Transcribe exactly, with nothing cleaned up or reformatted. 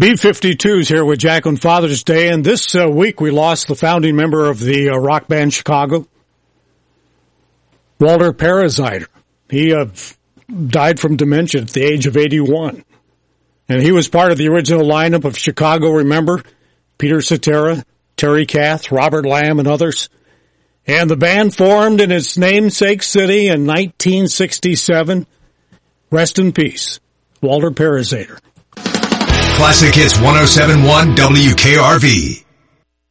B fifty-two's here with Jack on Father's Day, and this uh, week we lost the founding member of the uh, rock band Chicago, Walter Paraziter. He uh, died from dementia at the age of eighty-one. And he was part of the original lineup of Chicago, remember? Peter Cetera, Terry Kath, Robert Lamb, and others. And the band formed in its namesake city in nineteen sixty-seven. Rest in peace, Walter Paraziter. Classic Hits one oh seven point one W K R V.